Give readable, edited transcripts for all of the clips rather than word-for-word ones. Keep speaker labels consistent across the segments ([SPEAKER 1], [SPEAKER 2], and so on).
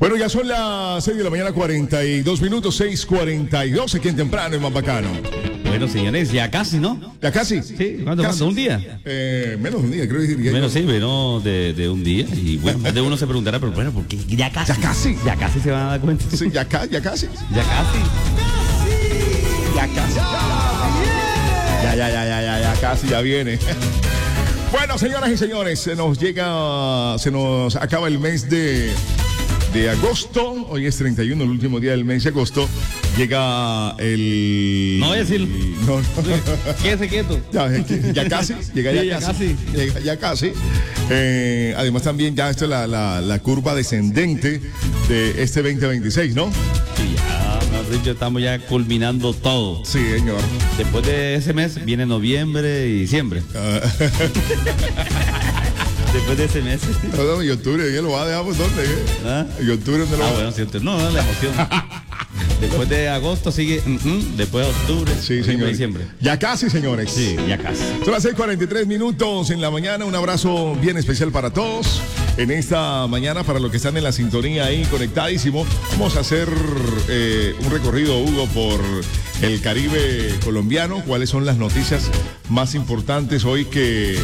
[SPEAKER 1] Bueno, ya son las 6 de la mañana, 42 minutos, 6:42, aquí en Temprano, en más bacano.
[SPEAKER 2] Bueno, señores, ya casi, ¿no?
[SPEAKER 1] ¿Ya casi?
[SPEAKER 2] Sí, ¿cuánto falta? ¿Un día?
[SPEAKER 1] Menos de un día, creo que diría.
[SPEAKER 2] Menos, sí, menos de un día. Y bueno, más de uno se preguntará, pero bueno, ¿por qué ya casi?
[SPEAKER 1] Ya casi.
[SPEAKER 2] Ya casi se van a dar cuenta.
[SPEAKER 1] Sí, ya casi.
[SPEAKER 2] Ya casi.
[SPEAKER 1] Ya casi. Ya casi, ya viene. Bueno, señoras y señores, se nos acaba el mes de agosto. Hoy es 31, el último día del mes de agosto. Llega el...
[SPEAKER 2] No voy a decir.
[SPEAKER 1] No.
[SPEAKER 2] Quédese quieto.
[SPEAKER 1] Ya casi. Llega
[SPEAKER 2] Sí,
[SPEAKER 1] ya casi. Llega ya casi. Además también ya está la curva descendente de este 2026, ¿no?
[SPEAKER 2] Sí, ya, mejor dicho, estamos ya culminando todo.
[SPEAKER 1] Sí, señor.
[SPEAKER 2] Después de ese mes viene noviembre y diciembre. Después de ese mes.
[SPEAKER 1] No, y octubre, ¿qué lo va a dejar por dónde?
[SPEAKER 2] ¿Ah?
[SPEAKER 1] Y octubre, ¿dónde lo va a
[SPEAKER 2] bueno, sí, no, la emoción. Después de agosto sigue, después de octubre,
[SPEAKER 1] sí, señor.
[SPEAKER 2] Diciembre.
[SPEAKER 1] Ya casi, señores.
[SPEAKER 2] Sí, ya casi.
[SPEAKER 1] Son las 6:43 minutos en la mañana. Un abrazo bien especial para todos. En esta mañana, para los que están en la sintonía ahí conectadísimo, vamos a hacer un recorrido, Hugo, por el Caribe colombiano. ¿Cuáles son las noticias más importantes hoy que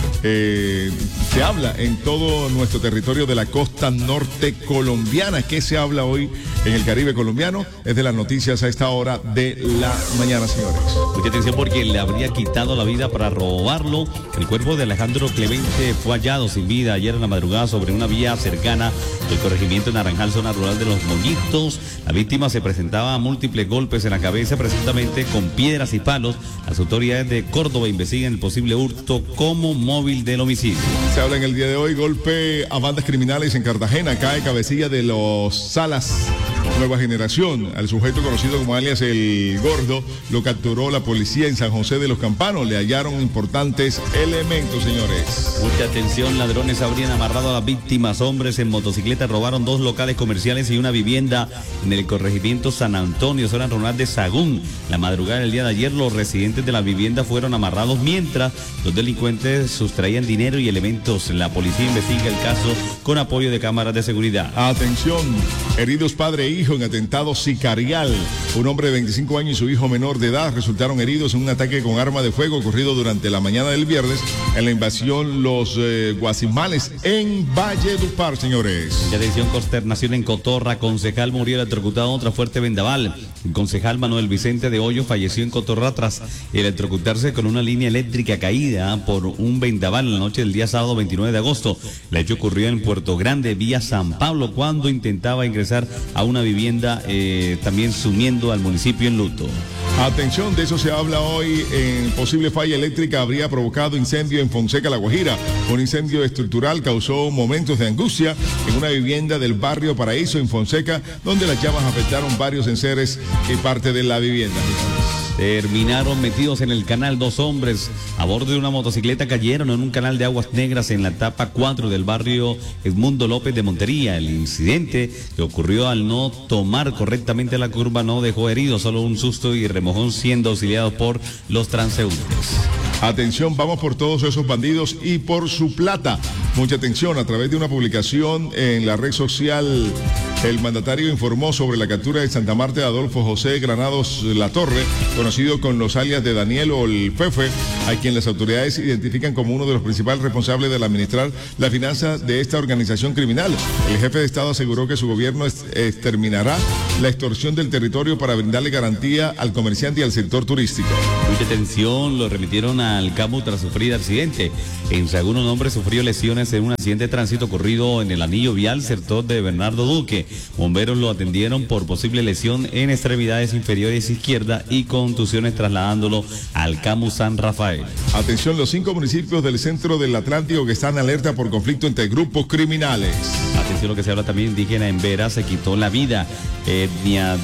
[SPEAKER 1] se habla en todo nuestro territorio de la costa norte colombiana? ¿Qué se habla hoy en el Caribe colombiano? Es de las noticias a esta hora de la mañana, señores.
[SPEAKER 2] Mucha atención porque le habría quitado la vida para robarlo. El cuerpo de Alejandro Clemente fue hallado sin vida ayer en la madrugada sobre una vía cercana del corregimiento Naranjal, zona rural de Los Moñitos. La víctima se presentaba a múltiples golpes en la cabeza, presuntamente con piedras y palos. Las autoridades de Córdoba investigan el posible hurto como móvil del homicidio.
[SPEAKER 1] Se habla en el día de hoy, golpe a bandas criminales en Cartagena. Cae cabecilla de los Salas, nueva generación. Al sujeto conocido como alias El Gordo lo capturó la policía en San José de los Campanos. Le hallaron importantes elementos, señores.
[SPEAKER 2] Mucha atención, ladrones habrían amarrado a las víctimas. Hombres en motocicleta robaron 2 locales comerciales y una vivienda en el corregimiento San Antonio, zona rural de Sagún. La madrugada del día de ayer, los residentes de la vivienda fueron amarrados mientras los delincuentes sustraían dinero y elementos. La policía investiga el caso con apoyo de cámaras de seguridad.
[SPEAKER 1] Atención, heridos padre e hijo en atentado sicarial. Un hombre de 25 años y su hijo menor de edad resultaron heridos en un ataque con arma de fuego ocurrido durante la mañana del viernes en la invasión Los Guasimales en Valledupar, señores.
[SPEAKER 2] De atención, consternación en Cotorra. Concejal murió electrocutado tras fuerte vendaval. El concejal Manuel Vicente de Hoyo falleció en Cotorra tras electrocutarse con una línea eléctrica caída por un vendaval en la noche del día sábado 29 de agosto. El hecho ocurrió en Puerto Grande, vía San Pablo, cuando intentaba ingresar a una vivienda, también sumiendo al municipio en luto.
[SPEAKER 1] Atención, de eso se habla hoy. En posible falla eléctrica habría provocado incendio en Fonseca, La Guajira. Un incendio estructural causó momentos de angustia en una vivienda del barrio Paraíso en Fonseca, donde las llamas afectaron varios enseres y parte de la vivienda.
[SPEAKER 2] Terminaron metidos en el canal 2 hombres a bordo de una motocicleta. Cayeron en un canal de aguas negras en la etapa 4 del barrio Edmundo López de Montería. El incidente que ocurrió al no tomar correctamente la curva no dejó heridos, solo un susto y remojón, siendo auxiliados por los transeúntes.
[SPEAKER 1] Atención, vamos por todos esos bandidos y por su plata. Mucha atención, a través de una publicación en la red social, el mandatario informó sobre la captura de Santa Marta de Adolfo José Granados La Torre, conocido con los alias de Daniel o el Fefe, a quien las autoridades identifican como uno de los principales responsables de administrar la finanza de esta organización criminal. El jefe de Estado aseguró que su gobierno exterminará la extorsión del territorio para brindarle garantía al comerciante y al sector turístico.
[SPEAKER 2] Mucha atención, lo remitieron al CAMU tras sufrir accidente. En Sagún, un hombre sufrió lesiones en un accidente de tránsito ocurrido en el anillo vial sector de Bernardo Duque. Bomberos lo atendieron por posible lesión en extremidades inferiores izquierda y contusiones, trasladándolo al CAMU San Rafael.
[SPEAKER 1] Atención, los 5 municipios del centro del Atlántico que están alerta por conflicto entre grupos criminales.
[SPEAKER 2] Atención, lo que se habla también, indígena en Vera se quitó la vida. Etnia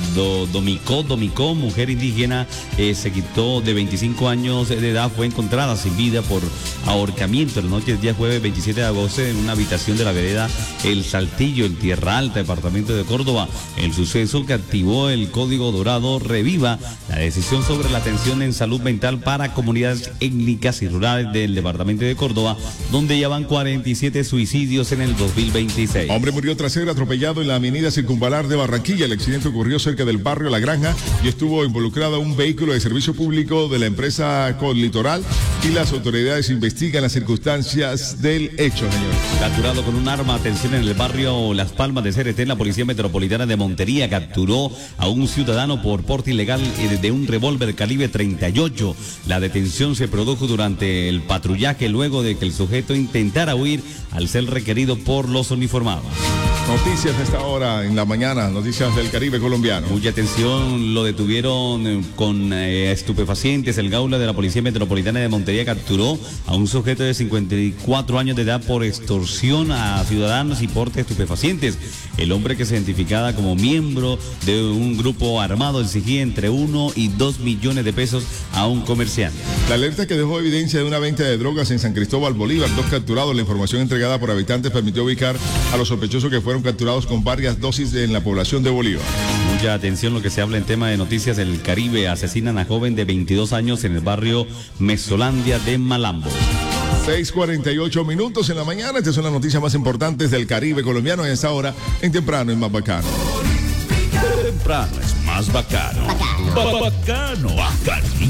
[SPEAKER 2] Domicó, mujer indígena, se quitó de 25 años de edad, fue encontrada sin vida por ahorcamiento en la noche del día jueves 27 de agosto en una habitación de la vereda El Saltillo, en Tierra Alta, departamento de Córdoba. El suceso que activó el Código Dorado reviva la decisión sobre la atención en salud mental para comunidades étnicas y rurales del departamento de Córdoba, donde ya van 47 suicidios en el 2026.
[SPEAKER 1] Hombre murió tras ser atropellado en la avenida Circunvalar de Barranquilla. El accidente ocurrió cerca del barrio La Granja y estuvo involucrado un vehículo de servicio público de la empresa Colitoral y las autoridades investigan las circunstancias del hecho, señores.
[SPEAKER 2] Capturado con un arma, atención, en el barrio Las Palmas de Cereté, la Policía Metropolitana de Montería capturó a un ciudadano por porte ilegal de un revólver calibre 38. La detención se produjo durante el patrullaje luego de que el sujeto intentara huir al ser requerido por los uniformados.
[SPEAKER 1] Noticias a esta hora en la mañana, noticias del Caribe colombiano.
[SPEAKER 2] Mucha atención, lo detuvieron con estupefacientes. El Gaula de la Policía Metropolitana de Montería capturó a un sujeto de 54 años de edad por extorsión a ciudadanos y porte de estupefacientes. El hombre, que se identificaba como miembro de un grupo armado, exigía entre 1 y 2 millones de pesos a un comerciante.
[SPEAKER 1] La alerta que dejó evidencia de una venta de drogas en San Cristóbal Bolívar, 2 capturados. La información entregada por habitantes permitió ubicar a los sospechosos que fueron capturados con varias dosis en la población de Bolívar.
[SPEAKER 2] Mucha atención, lo que se habla en tema de noticias del Caribe. Asesinan a joven de 22 años en el barrio Mesolandia de Malambo.
[SPEAKER 1] 6:48 en la mañana. Estas son las noticias más importantes del Caribe colombiano en esta hora, en Temprano y Más Bacano.
[SPEAKER 3] Temprano es más bacano. Bacano.